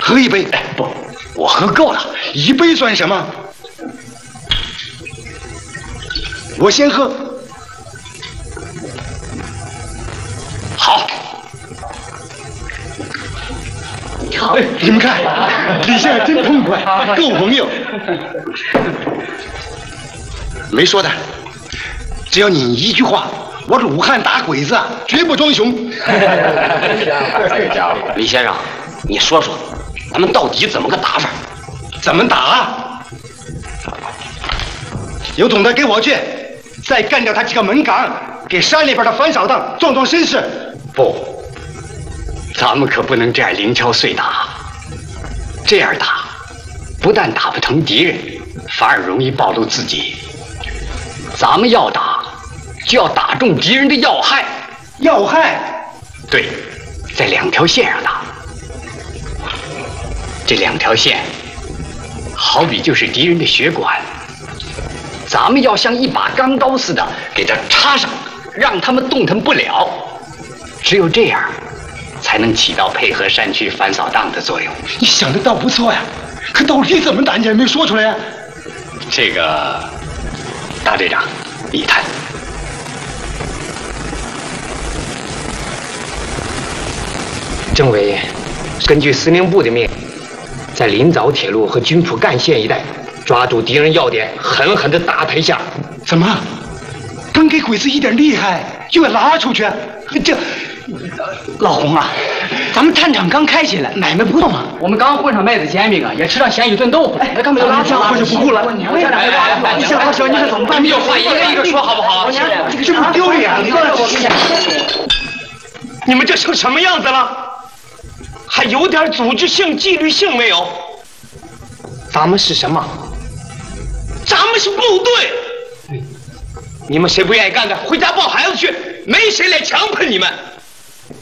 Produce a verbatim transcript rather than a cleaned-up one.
喝一杯。哎，不，我喝够了，一杯算什么？我先喝。好。好，你们看，李先生真痛快，够朋友。没说的，只要你一句话，我鲁汉打鬼子啊，绝不装熊。 这家伙，李先生，你说说，咱们到底怎么个打法？ 怎么打？有种的给我去，再干掉他几个门岗，给山里边的反扫荡壮壮声势。 不，咱们可不能这样零敲碎打，这样打，不但打不成敌人，反而容易暴露自己。咱们要打，就要打中敌人的要害。 要害？ 对，在两条线上打。这两条线，好比就是敌人的血管，咱们要像一把钢刀似的给它插上，让他们动弹不了。只有这样，才能起到配合山区反扫荡的作用。 你想的倒不错呀，可到底怎么打你还没说出来呀？ 这个，大队长，你谈。 政委，根据司令部的命令，在临枣铁路和军浦干线一带抓住敌人要点，狠狠地打他一下。 怎么？刚给鬼子一点厉害，就要拉出去？这， 老洪啊，咱们探场刚开起来，买卖不动啊。我们刚混上麦子煎饼啊，也吃上咸鱼炖豆腐。哎，那干嘛就拉去了？ 我就不顾了。 你小老小，你可怎么办？ 你有话一个一个说好不好？ 这不丢脸吗？ 你们这成什么样子了？还有点组织性、纪律性没有？ 咱们是什么？ 咱们是部队。你们谁不愿意干的，回家抱孩子去，没谁来强迫你们。